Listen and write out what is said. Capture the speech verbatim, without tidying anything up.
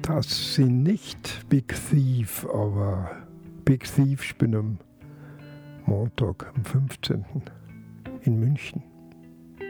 Das sind nicht Big Thief, aber Big Thief spielen am Montag, am fünfzehnten in München.